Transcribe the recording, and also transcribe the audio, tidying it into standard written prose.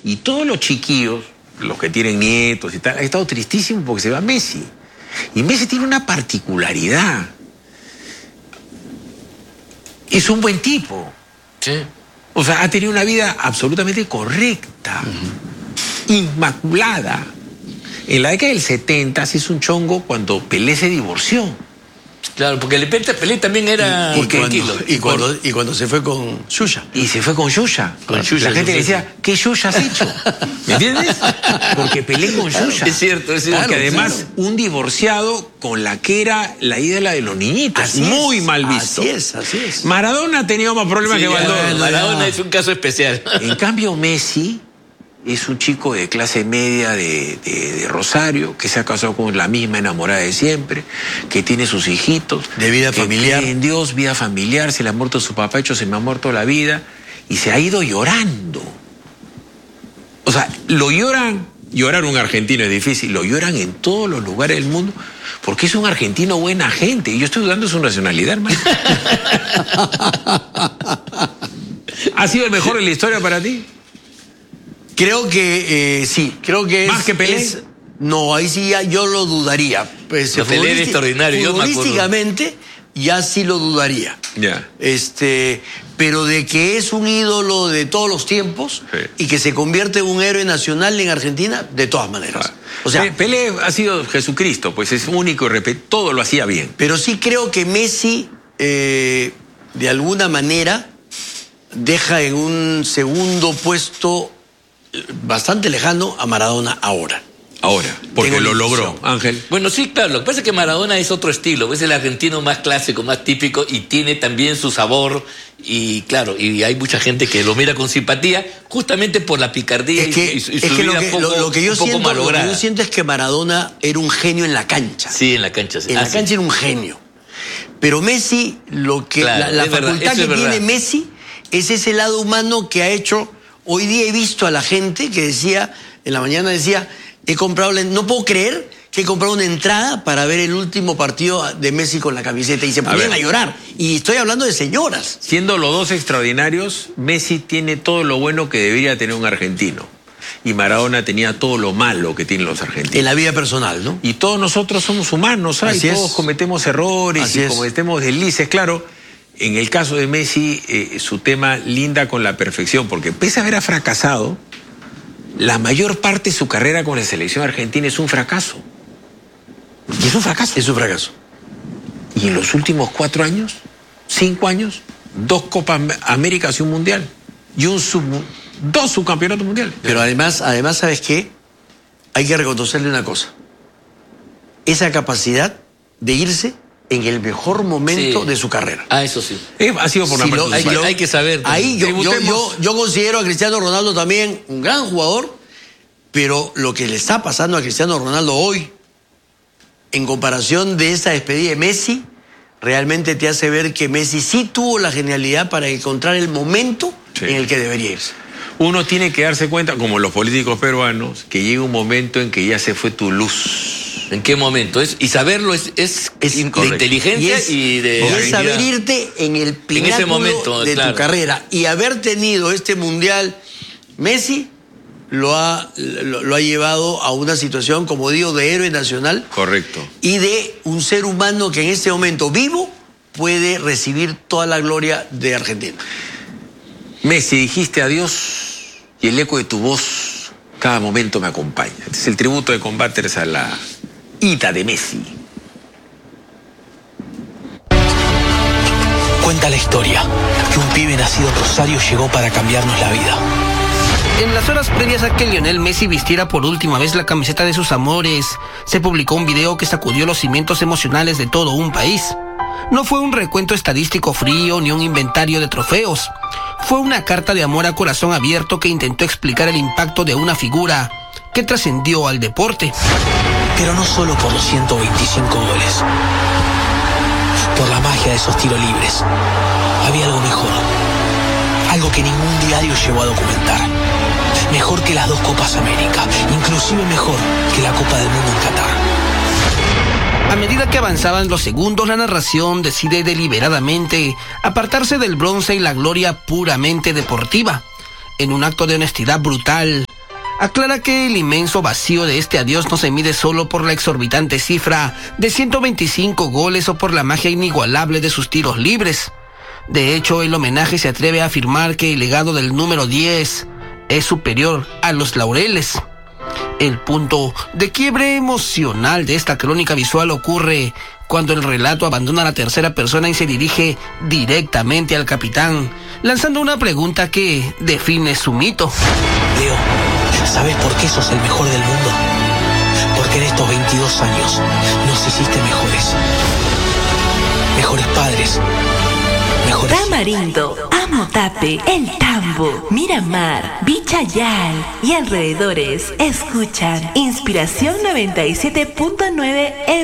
Y todos los chiquillos, los que tienen nietos y tal, han estado tristísimos porque se va Messi. Y Messi tiene una particularidad. Es un buen tipo. Sí. O sea, ha tenido una vida absolutamente correcta, inmaculada. En la década del 70 se hizo un chongo cuando Pelé se divorció. Claro, porque Pelé también era tranquilo. Y cuando se fue con Yuya. Y se fue con Yuya. Con Yuya, la gente le decía, ¿qué Yuya has hecho? ¿Me entiendes? Porque Pelé con Yuya. Es cierto, es cierto. Porque además, un divorciado con la que era la ídola de los niñitos. Así muy es, mal visto. Así es. Maradona ha tenido más problemas que Valdón. Maradona es un caso especial. En cambio, Messi es un chico de clase media de Rosario, que se ha casado con la misma enamorada de siempre, que tiene sus hijitos. De vida familiar. En Dios, vida familiar, se le ha muerto su papá, se me ha muerto la vida, y se ha ido llorando. O sea, lo lloran, llorar un argentino es difícil, lo lloran en todos los lugares del mundo, porque es un argentino buena gente, y yo estoy dudando de su nacionalidad, hermano. ¿Ha sido el mejor en la historia para ti? Creo que sí, creo que ¿Más que Pelé? No, ahí sí ya yo lo dudaría. Pues, Pelé era extraordinario, yo me acuerdo. Futbolísticamente ya sí lo dudaría. Ya. Pero de que es un ídolo de todos los tiempos, sí, y que se convierte en un héroe nacional en Argentina, de todas maneras. O sea, Pelé ha sido Jesucristo, pues es único y todo lo hacía bien. Pero sí creo que Messi, de alguna manera, deja en un segundo puesto bastante lejano a Maradona ahora. Ahora, porque lo logró, Ángel. Bueno, sí, claro. Lo que pasa es que Maradona es otro estilo. Es el argentino más clásico, más típico, y tiene también su sabor. Y claro, y hay mucha gente que lo mira con simpatía, justamente por la picardía y su vida lo que yo siento es que Maradona era un genio en la cancha. Sí, en la cancha. Sí. En la cancha era un genio. Pero Messi, Claro, la facultad que tiene Messi es ese lado humano que ha hecho. Hoy día he visto a la gente que decía, en la mañana decía, no puedo creer que he comprado una entrada para ver el último partido de Messi con la camiseta, y se ponían a llorar. Y estoy hablando de señoras. Siendo los dos extraordinarios, Messi tiene todo lo bueno que debería tener un argentino. Y Maradona tenía todo lo malo que tienen los argentinos. En la vida personal, ¿no? Y todos nosotros somos humanos, ¿sabes? Y todos cometemos errores cometemos deslices, claro. En el caso de Messi, su tema linda con la perfección, porque pese a haber fracasado, la mayor parte de su carrera con la selección argentina es un fracaso. Y es un fracaso. Es un fracaso. Y en los últimos 4 años, 5 años, 2 Copas Américas y un Mundial. Y 2 subcampeonatos mundiales. Pero además, ¿sabes qué? Hay que reconocerle una cosa. Esa capacidad de irse en el mejor momento de su carrera. Eso sí. Ha sido por hay que saber. Ahí yo considero a Cristiano Ronaldo también un gran jugador, pero lo que le está pasando a Cristiano Ronaldo hoy, en comparación de esa despedida de Messi, realmente te hace ver que Messi sí tuvo la genialidad para encontrar el momento en el que debería irse. Uno tiene que darse cuenta, como los políticos peruanos, que llega un momento en que ya se fue tu luz. ¿En qué momento? Y saberlo es de inteligencia y de... Es saber irte en el pináculo de tu carrera. Y haber tenido este mundial, Messi lo ha llevado a una situación, como digo, de héroe nacional. Correcto. Y de un ser humano que en este momento vivo puede recibir toda la gloria de Argentina. Messi, dijiste adiós y el eco de tu voz cada momento me acompaña. Este es el tributo de Combaters a la ida de Messi. Cuenta la historia que un pibe nacido en Rosario llegó para cambiarnos la vida. En las horas previas a que Lionel Messi vistiera por última vez la camiseta de sus amores, se publicó un video que sacudió los cimientos emocionales de todo un país. No fue un recuento estadístico frío ni un inventario de trofeos. Fue una carta de amor a corazón abierto que intentó explicar el impacto de una figura que trascendió al deporte. Pero no solo por los 125 goles, por la magia de esos tiros libres. Había algo mejor, algo que ningún diario llegó a documentar. Mejor que las 2 Copas América, inclusive mejor que la Copa del Mundo en Qatar. A medida que avanzaban los segundos, la narración decide deliberadamente apartarse del bronce y la gloria puramente deportiva. En un acto de honestidad brutal, aclara que el inmenso vacío de este adiós no se mide solo por la exorbitante cifra de 125 goles o por la magia inigualable de sus tiros libres. De hecho, el homenaje se atreve a afirmar que el legado del número 10 es superior a los laureles. El punto de quiebre emocional de esta crónica visual ocurre cuando el relato abandona la tercera persona y se dirige directamente al capitán, lanzando una pregunta que define su mito. Leo, ¿sabes por qué sos el mejor del mundo? Porque en estos 22 años nos hiciste mejores. Mejores padres. Mejores... Tamarindo, Amotape, El Tambo, Miramar, Vichayal y alrededores escuchan Inspiración 97.9 FM.